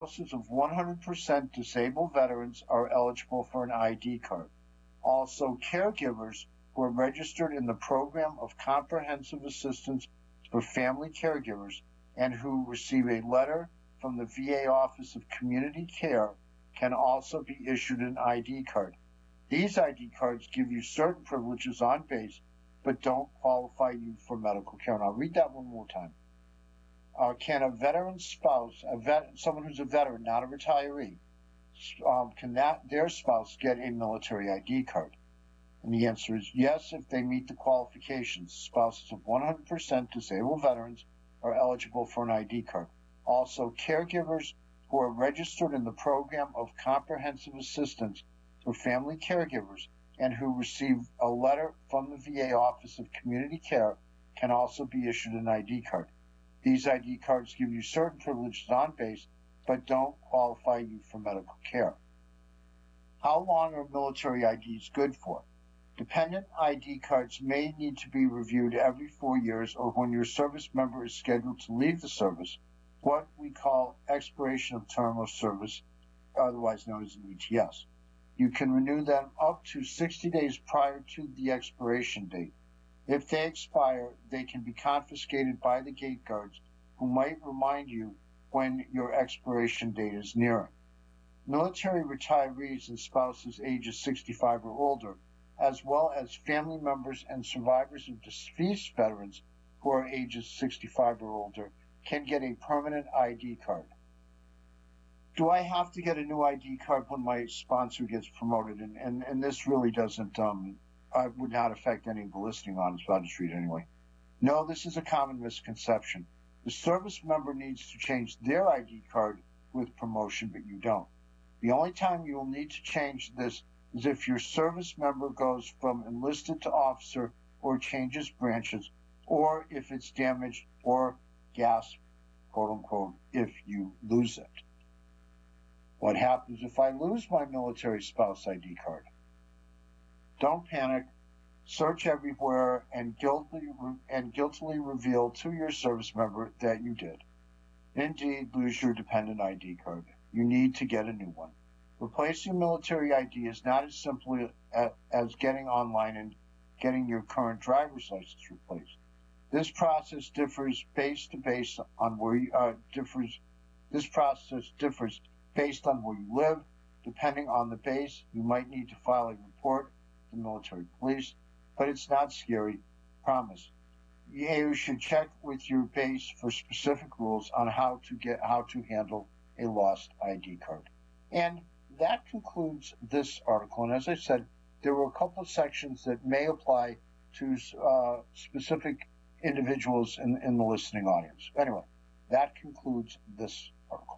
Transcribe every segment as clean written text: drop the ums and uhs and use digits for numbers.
spouses of 100% disabled veterans are eligible for an ID card. Also, caregivers who are registered in the Program of Comprehensive Assistance for Family Caregivers and who receive a letter from the VA Office of Community Care can also be issued an ID card. These ID cards give you certain privileges on base, but don't qualify you for medical care. And I'll read that one more time. Can a veteran's spouse, someone who's a veteran, not a retiree, can their spouse get a military ID card? And the answer is yes, if they meet the qualifications. Spouses of 100% disabled veterans are eligible for an ID card. Also, caregivers who are registered in the Program of Comprehensive Assistance for Family Caregivers and who receive a letter from the VA Office of Community Care can also be issued an ID card. These ID cards give you certain privileges on base, but don't qualify you for medical care. How long are military IDs good for? Dependent ID cards may need to be reviewed every 4 years or when your service member is scheduled to leave the service, what we call expiration of term of service, otherwise known as an ETS. You can renew them up to 60 days prior to the expiration date. If they expire, they can be confiscated by the gate guards, who might remind you when your expiration date is nearing. Military retirees and spouses ages 65 or older, as well as family members and survivors of deceased veterans who are ages 65 or older, can get a permanent ID card. Do I have to get a new ID card when my sponsor gets promoted? And this really doesn't, would not affect any of the listening on Spotted Street anyway. No, this is a common misconception. The service member needs to change their ID card with promotion, but you don't. The only time you will need to change this is if your service member goes from enlisted to officer or changes branches, or if it's damaged, or gas, quote unquote, if you lose it. What happens if I lose my military spouse ID card? Don't panic. Search everywhere and guiltily reveal to your service member that you did indeed lose your dependent ID card. You need to get a new one. Replacing military ID is not as simple as getting online and getting your current driver's license replaced. This process differs based on where you live. Depending on the base, you might need to file a report to the military police, but it's not scary, promise. You should check with your base for specific rules on how to handle a lost ID card. And that concludes this article. And as I said, there were a couple of sections that may apply to specific individuals in the listening audience. Anyway, that concludes this article.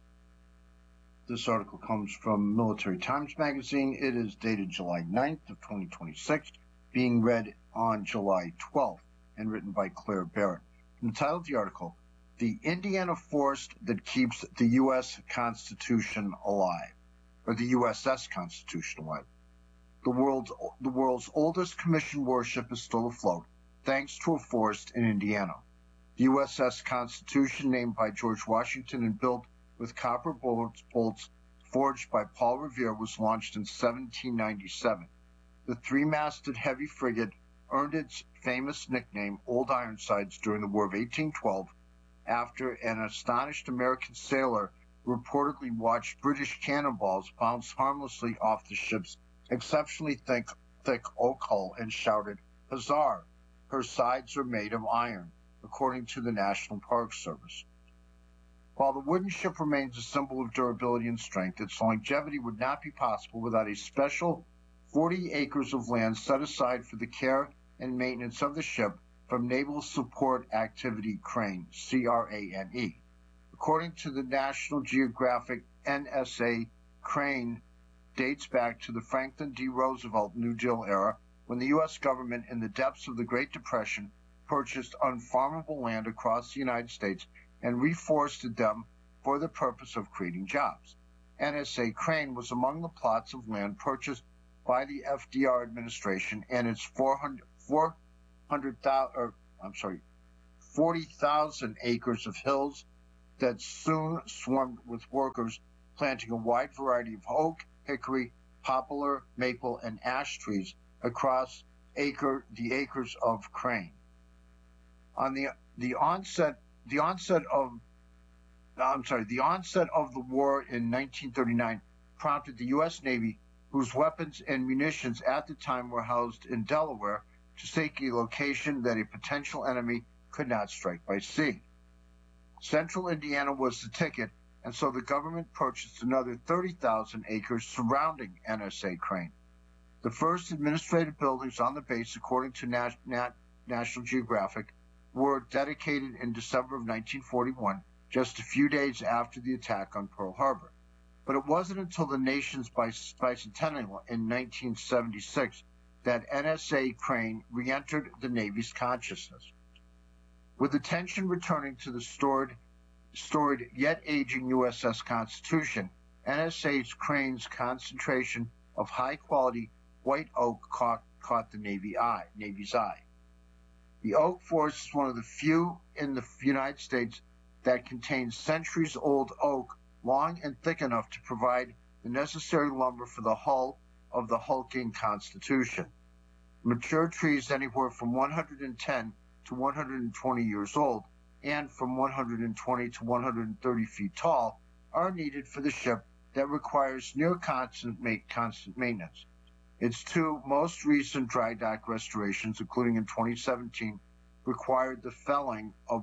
This article comes from Military Times Magazine. It is dated July 9th of 2026, being read on July 12th and written by Claire Barrett. And the title of the article, The Indiana Force That Keeps the U.S. Constitution Alive, or the USS Constitution alive. The world's oldest commissioned warship is still afloat, thanks to a force in Indiana. The USS Constitution, named by George Washington and built with copper bolts forged by Paul Revere, was launched in 1797. The three-masted heavy frigate earned its famous nickname, Old Ironsides, during the War of 1812, after an astonished American sailor reportedly watched British cannonballs bounce harmlessly off the ship's exceptionally thick oak hull and shouted, "Huzzah! Her sides are made of iron," according to the National Park Service. While the wooden ship remains a symbol of durability and strength, its longevity would not be possible without a special 40 acres of land set aside for the care and maintenance of the ship from Naval Support Activity Crane, CRANE. According to the National Geographic, NSA Crane dates back to the Franklin D. Roosevelt New Deal era, when the U.S. government, in the depths of the Great Depression, purchased unfarmable land across the United States and reforested them for the purpose of creating jobs. NSA Crane was among the plots of land purchased by the FDR administration, and its 40,000 acres of hills that soon swarmed with workers planting a wide variety of oak, hickory, poplar, maple, and ash trees across the acres of Crane. On the onset of the war in 1939 prompted the U.S. Navy, whose weapons and munitions at the time were housed in Delaware, to seek a location that a potential enemy could not strike by sea. Central Indiana was the ticket, and so the government purchased another 30,000 acres surrounding NSA Crane. The first administrative buildings on the base, according to National Geographic, were dedicated in December of 1941, just a few days after the attack on Pearl Harbor. But it wasn't until the nation's bicentennial in 1976 that NSA Crane re-entered the Navy's consciousness. With attention returning to the storied yet aging USS Constitution, NSA Crane's concentration of high-quality white oak caught the Navy's eye. The oak forest is one of the few in the United States that contains centuries-old oak, long and thick enough to provide the necessary lumber for the hull of the hulking Constitution. Mature trees anywhere from 110 to 120 years old and from 120 to 130 feet tall are needed for the ship that requires near constant maintenance. Its two most recent dry dock restorations, including in 2017, required the felling of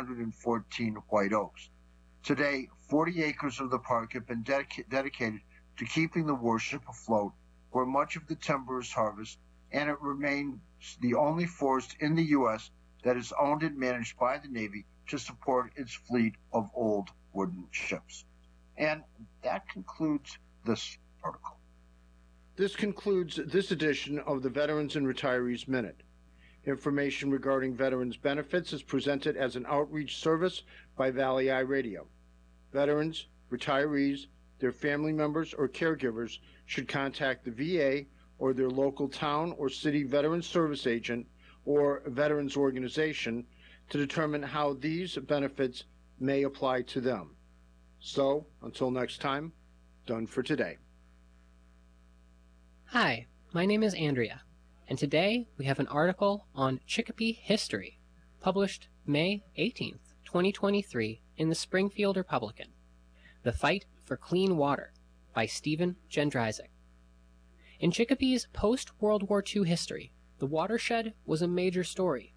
114 white oaks. Today, 40 acres of the park have been dedicated to keeping the warship afloat, where much of the timber is harvested, and it remains the only forest in the U.S. that is owned and managed by the Navy to support its fleet of old wooden ships. And that concludes this article. This concludes this edition of the Veterans and Retirees Minute. Information regarding veterans' benefits is presented as an outreach service by Valley Eye Radio. Veterans, retirees, their family members, or caregivers should contact the VA or their local town or city veterans service agent or veterans organization to determine how these benefits may apply to them. So, until next time, done for today. Hi, my name is Andrea, and today we have an article on Chicopee history, published May 18th, 2023 in the Springfield Republican. The Fight for Clean Water by Stephen Jędrzejczyk. In Chicopee's post-World War II history, the watershed was a major story.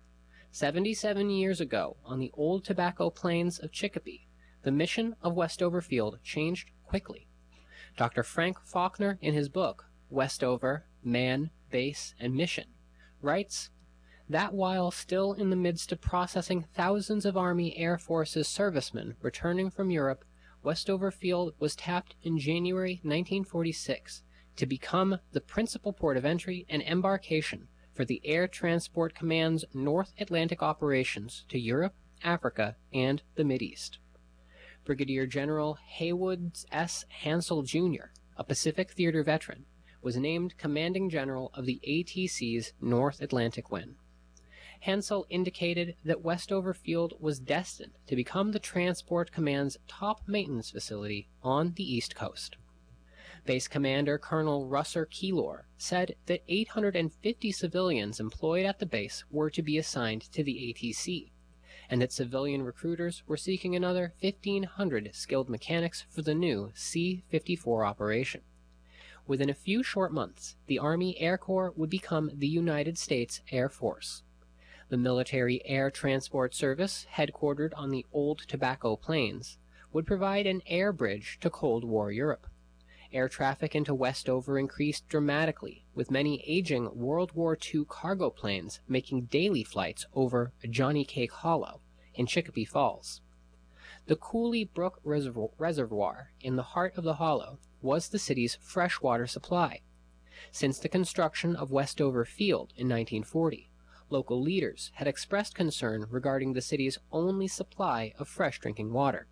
77 years ago, on the old tobacco plains of Chicopee, the mission of Westover Field changed quickly. Dr. Frank Faulkner, in his book, Westover, Man, Base, and Mission, writes that while still in the midst of processing thousands of Army Air Force's servicemen returning from Europe, Westover Field was tapped in January 1946 to become the principal port of entry and embarkation for the Air Transport Command's North Atlantic operations to Europe, Africa, and the Mideast. Brigadier General Haywood S. Hansel, Jr., a Pacific Theater veteran, was named Commanding General of the ATC's North Atlantic Wing. Hansel indicated that Westover Field was destined to become the Transport Command's top maintenance facility on the East Coast. Base Commander Colonel Russell Keillor said that 850 civilians employed at the base were to be assigned to the ATC, and that civilian recruiters were seeking another 1,500 skilled mechanics for the new C-54 operation. Within a few short months, the Army Air Corps would become the United States Air Force. The Military Air Transport Service, headquartered on the old Tobacco Plains, would provide an air bridge to Cold War Europe. Air traffic into Westover increased dramatically, with many aging World War II cargo planes making daily flights over Johnny Cake Hollow in Chicopee Falls. The Cooley Brook Reservoir in the heart of the hollow was the city's freshwater supply. Since the construction of Westover Field in 1940, local leaders had expressed concern regarding the city's only supply of fresh drinking water.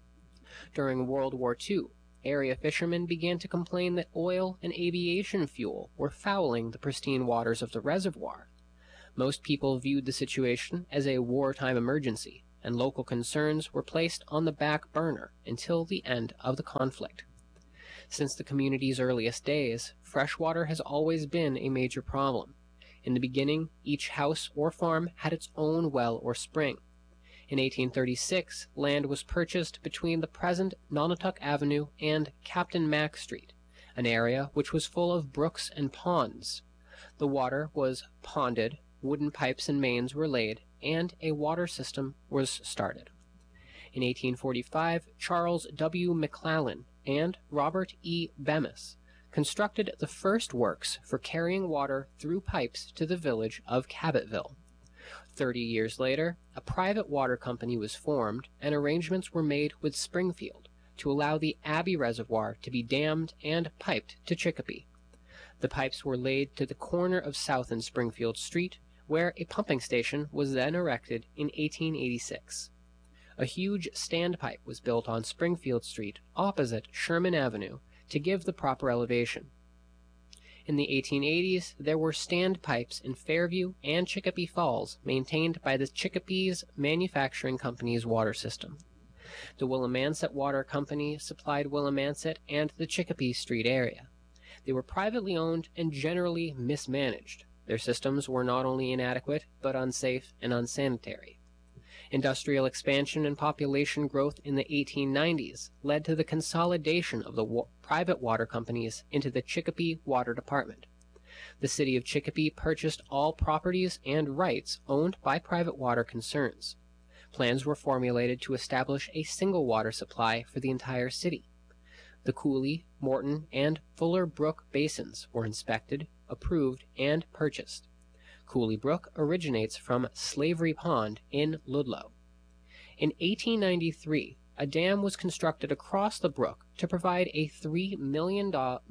During World War II, area fishermen began to complain that oil and aviation fuel were fouling the pristine waters of the reservoir. Most people viewed the situation as a wartime emergency, and local concerns were placed on the back burner until the end of the conflict. Since the community's earliest days, fresh water has always been a major problem. In the beginning, each house or farm had its own well or spring. In 1836, land was purchased between the present Nonotuck Avenue and Captain Mack Street, an area which was full of brooks and ponds. The water was ponded, wooden pipes and mains were laid, and a water system was started. In 1845, Charles W. McClellan and Robert E. Bemis constructed the first works for carrying water through pipes to the village of Cabottville. 30 years later, a private water company was formed, and arrangements were made with Springfield to allow the Abbey Reservoir to be dammed and piped to Chicopee. The pipes were laid to the corner of South and Springfield Street, where a pumping station was then erected in 1886. A huge standpipe was built on Springfield Street opposite Sherman Avenue to give the proper elevation. In the 1880s, there were standpipes in Fairview and Chicopee Falls maintained by the Chicopee's Manufacturing Company's water system. The Willimanset Water Company supplied Willimanset and the Chicopee Street area. They were privately owned and generally mismanaged. Their systems were not only inadequate, but unsafe and unsanitary. Industrial expansion and population growth in the 1890s led to the consolidation of the private water companies into the Chicopee Water Department. The city of Chicopee purchased all properties and rights owned by private water concerns. Plans were formulated to establish a single water supply for the entire city. The Cooley, Morton, and Fuller Brook basins were inspected, approved, and purchased. Cooley Brook originates from Slavery Pond in Ludlow. In 1893, a dam was constructed across the brook to provide a 3 million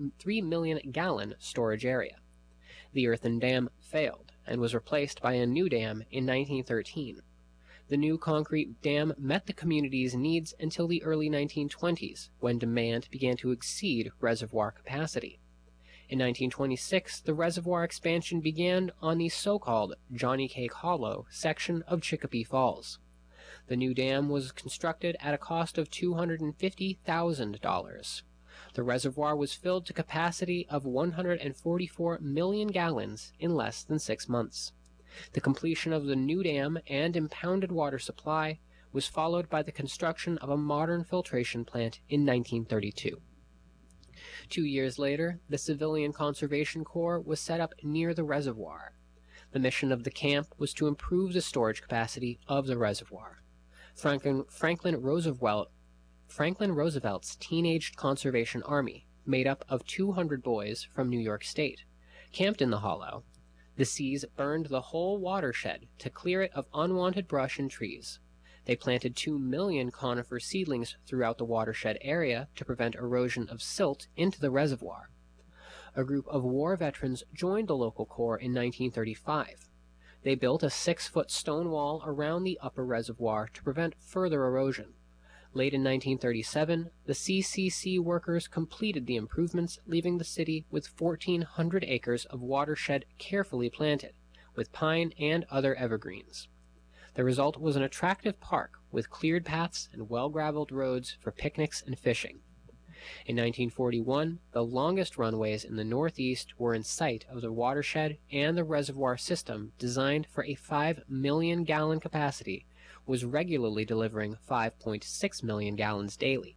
gallon storage area. The earthen dam failed and was replaced by a new dam in 1913. The new concrete dam met the community's needs until the early 1920s, when demand began to exceed reservoir capacity. In 1926, the reservoir expansion began on the so-called Johnny Cake Hollow section of Chicopee Falls. The new dam was constructed at a cost of $250,000. The reservoir was filled to capacity of 144 million gallons in less than 6 months. The completion of the new dam and impounded water supply was followed by the construction of a modern filtration plant in 1932. 2 years later, the Civilian Conservation Corps was set up near the reservoir. The mission of the camp was to improve the storage capacity of the reservoir. Franklin Roosevelt's Teenage Conservation Army, made up of 200 boys from New York State, camped in the hollow. The seas burned the whole watershed to clear it of unwanted brush and trees. They planted 2 million conifer seedlings throughout the watershed area to prevent erosion of silt into the reservoir. A group of war veterans joined the local corps in 1935. They built a 6-foot stone wall around the upper reservoir to prevent further erosion. Late in 1937, the CCC workers completed the improvements, leaving the city with 1,400 acres of watershed carefully planted, with pine and other evergreens. The result was an attractive park with cleared paths and well-graveled roads for picnics and fishing. In 1941, the longest runways in the Northeast were in sight of the watershed, and the reservoir system, designed for a 5 million gallon capacity, was regularly delivering 5.6 million gallons daily.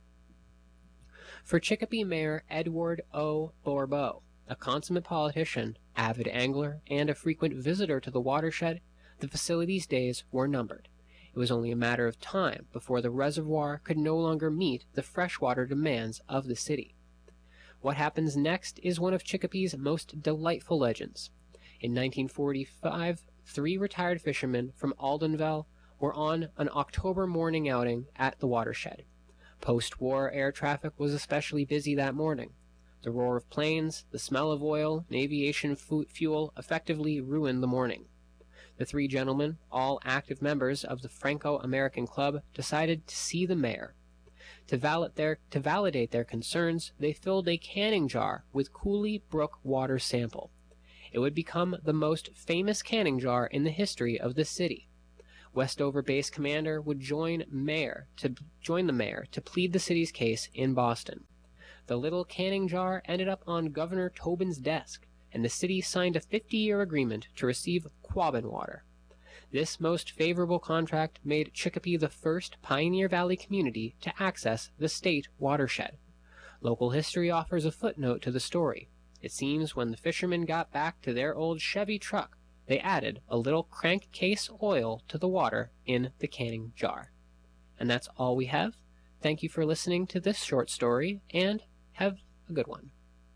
For Chicopee Mayor Edward O. Bourbeau, a consummate politician, avid angler, and a frequent visitor to the watershed, the facility's days were numbered. It was only a matter of time before the reservoir could no longer meet the freshwater demands of the city. What happens next is one of Chicopee's most delightful legends. In 1945, 3 retired fishermen from Aldenville were on an October morning outing at the watershed. Post-war air traffic was especially busy that morning. The roar of planes, the smell of oil, and aviation fuel effectively ruined the morning. The 3 gentlemen, all active members of the Franco-American Club, decided to see the mayor. To validate their concerns, they filled a canning jar with Cooley Brook water sample. It would become the most famous canning jar in the history of the city. Westover Base Commander would join the mayor to plead the city's case in Boston. The little canning jar ended up on Governor Tobin's desk, and the city signed a 50-year agreement to receive Quabbin water. This most favorable contract made Chicopee the first Pioneer Valley community to access the state watershed. Local history offers a footnote to the story. It seems when the fishermen got back to their old Chevy truck, they added a little crankcase oil to the water in the canning jar. And that's all we have. Thank you for listening to this short story, and have a good one.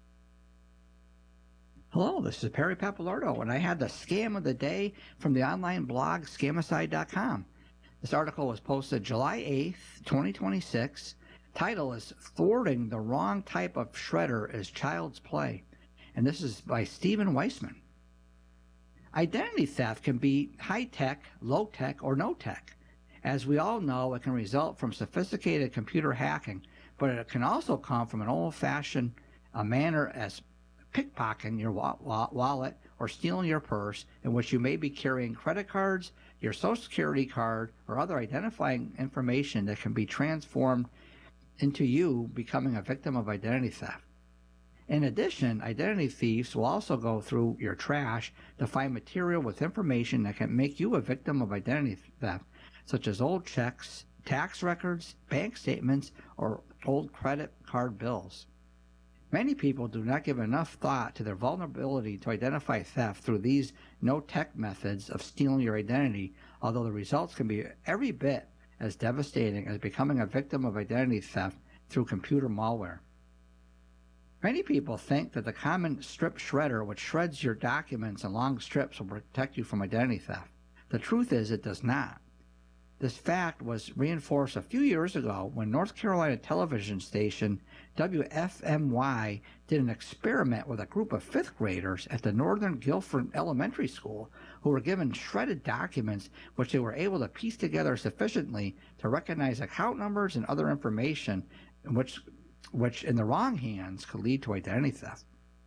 Hello, this is Perry Pappalardo, and I had the scam of the day from the online blog Scamicide.com. This article was posted July 8th, 2026. Title is Thwarting the Wrong Type of Shredder is Child's Play, and this is by Stephen Weissman. Identity theft can be high-tech, low-tech, or no-tech. As we all know, it can result from sophisticated computer hacking, but it can also come from an old-fashioned manner as pickpocketing your wallet or stealing your purse, in which you may be carrying credit cards, your social security card, or other identifying information that can be transformed into you becoming a victim of identity theft. In addition, identity thieves will also go through your trash to find material with information that can make you a victim of identity theft, such as old checks, tax records, bank statements, or old credit card bills. Many people do not give enough thought to their vulnerability to identify theft through these no-tech methods of stealing your identity, although the results can be every bit as devastating as becoming a victim of identity theft through computer malware. Many people think that the common strip shredder, which shreds your documents in long strips, will protect you from identity theft. The truth is it does not. This fact was reinforced a few years ago when North Carolina television station WFMY did an experiment with a group of 5th graders at the Northern Guilford Elementary School who were given shredded documents which they were able to piece together sufficiently to recognize account numbers and other information, which in the wrong hands could lead to identity theft.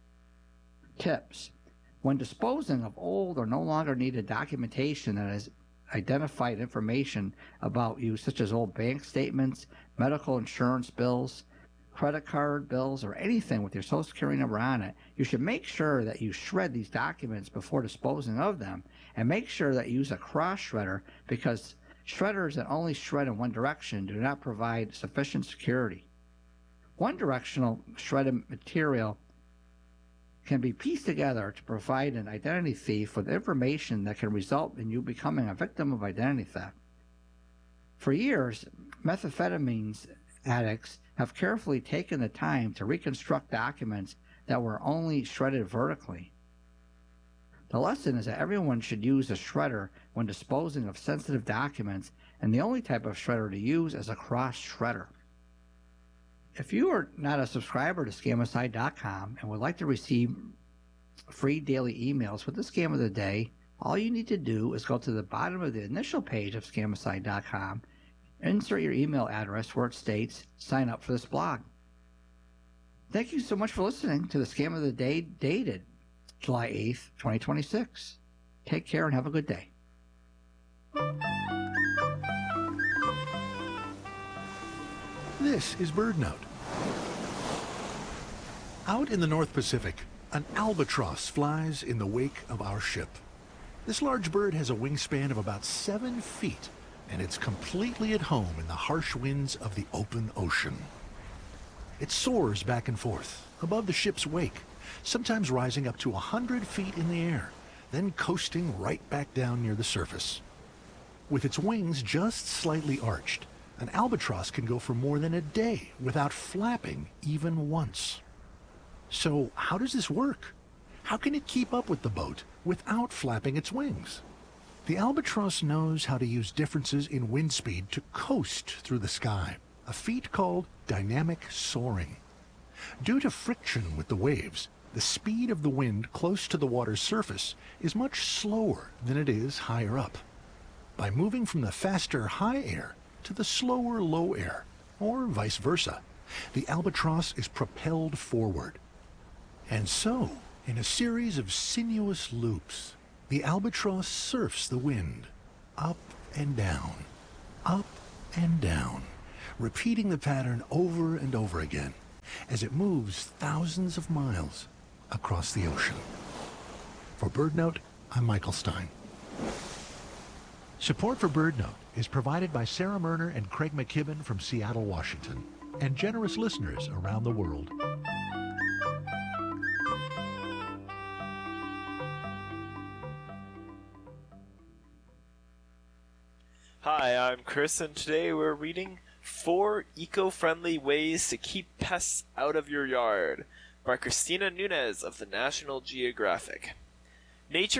Tips: when disposing of old or no longer needed documentation that has identified information about you, such as old bank statements, medical insurance bills, credit card bills, or anything with your social security number on it, you should make sure that you shred these documents before disposing of them, and make sure that you use a cross shredder, because shredders that only shred in one direction do not provide sufficient security. One directional shredded material can be pieced together to provide an identity thief with information that can result in you becoming a victim of identity theft. For years, methamphetamine addicts have carefully taken the time to reconstruct documents that were only shredded vertically. The lesson is that everyone should use a shredder when disposing of sensitive documents, and the only type of shredder to use is a cross shredder. If you are not a subscriber to Scamicide.com and would like to receive free daily emails with the scam of the day, all you need to do is go to the bottom of the initial page of Scamicide.com, insert your email address where it states, sign up for this blog. Thank you so much for listening to the scam of the day dated July 8th, 2026. Take care and have a good day. This is BirdNote. Out in the North Pacific, an albatross flies in the wake of our ship. This large bird has a wingspan of about 7 feet, and it's completely at home in the harsh winds of the open ocean. It soars back and forth above the ship's wake, sometimes rising up to 100 feet in the air, then coasting right back down near the surface. With its wings just slightly arched, an albatross can go for more than a day without flapping even once. So how does this work? How can it keep up with the boat without flapping its wings? The albatross knows how to use differences in wind speed to coast through the sky, a feat called dynamic soaring. Due to friction with the waves, the speed of the wind close to the water's surface is much slower than it is higher up. By moving from the faster high air to the slower low air, or vice versa, the albatross is propelled forward. And so, in a series of sinuous loops, the albatross surfs the wind, up and down, up and down, repeating the pattern over and over again as it moves thousands of miles across the ocean. For BirdNote, I'm Michael Stein. Support for BirdNote is provided by Sarah Murner and Craig McKibben from Seattle, Washington, and generous listeners around the world. Hi, I'm Chris, and today we're reading 4 Eco-Friendly Ways to Keep Pests Out of Your Yard by Christina Nunez of the National Geographic. Nature